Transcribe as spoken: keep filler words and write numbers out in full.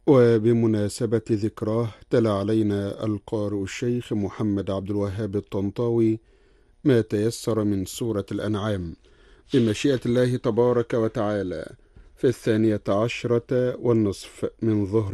وبمناسبة ذكراه تلا علينا القارئ الشيخ محمد عبد الوهاب الطنطاوي ما تيسر من سورة الأنعام بمشيئة الله تبارك وتعالى في الثانية عشرة والنصف من ظهر